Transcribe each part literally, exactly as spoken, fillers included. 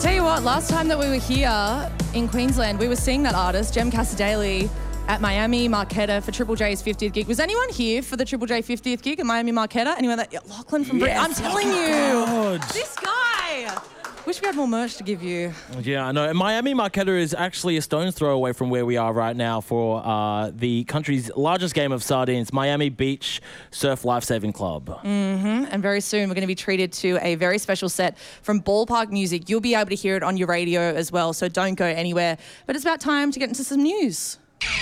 Tell you what, last time that we were here in Queensland, we were seeing that artist, Jem Casadale, at Miami Marquetta for Triple J's fiftieth gig. Was anyone here for the Triple J fiftieth gig at Miami Marquetta? Anyone that... Lachlan from... Yes, Bri- I'm telling oh you. God. This guy. Wish we had more merch to give you. Yeah, I know. Miami Marquetta is actually a stone's throw away from where we are right now for uh, the country's largest game of sardines, Miami Beach Surf Lifesaving Club. Mm-hmm. And very soon we're going to be treated to a very special set from Ballpark Music. You'll be able to hear it on your radio as well, so don't go anywhere. But it's about time to get into some news.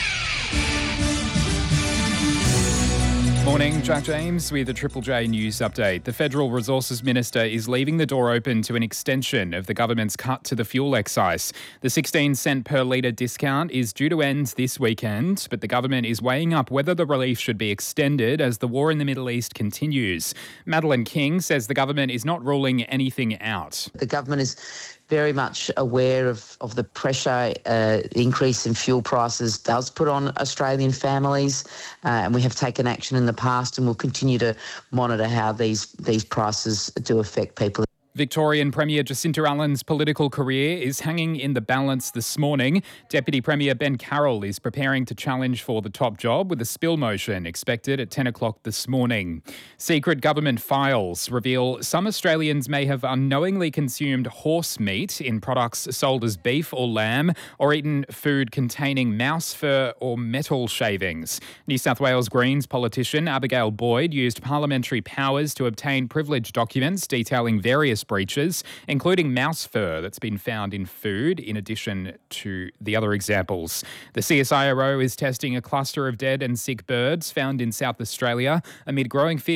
Morning, Jack James with the Triple J News Update. The Federal Resources Minister is leaving the door open to an extension of the government's cut to the fuel excise. The sixteen cent per litre discount is due to end this weekend, but the government is weighing up whether the relief should be extended as the war in the Middle East continues. Madeleine King says the government is not ruling anything out. The government is very much aware of, of the pressure uh, increase in fuel prices does put on Australian families, uh, and we have taken action in the past and will continue to monitor how these, these prices do affect people. Victorian Premier Jacinta Allen's political career is hanging in the balance this morning. Deputy Premier Ben Carroll is preparing to challenge for the top job with a spill motion expected at ten o'clock this morning. Secret government files reveal some Australians may have unknowingly consumed horse meat in products sold as beef or lamb, or eaten food containing mouse fur or metal shavings. New South Wales Greens politician Abigail Boyd used parliamentary powers to obtain privileged documents detailing various breaches, including mouse fur that's been found in food, in addition to the other examples. The C S I R O is testing a cluster of dead and sick birds found in South Australia amid growing fear